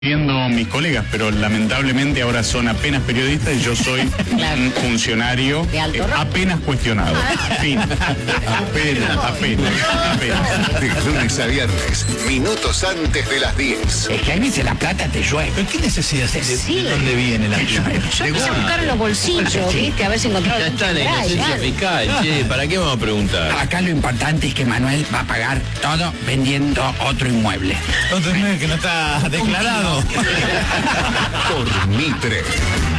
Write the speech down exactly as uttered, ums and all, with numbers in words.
Viendo mis colegas, pero lamentablemente ahora son apenas periodistas y yo soy claro. un funcionario eh, apenas cuestionado. Fin. Apenas, apenas, apenas. De lunes a viernes, minutos antes de las diez. Es que a veces la plata te llueve. ¿Pero qué necesidad es? ¿De, sí. ¿De dónde viene la plata? Yo empecé a buscar en los bolsillos, ¿viste? A ver si encontraba... Ya está la inocencia fiscal, che, ¿para qué vamos a preguntar? Acá lo importante es que Manuel va a pagar todo vendiendo otro inmueble. Otro inmueble que no está declarado. Por Mitre.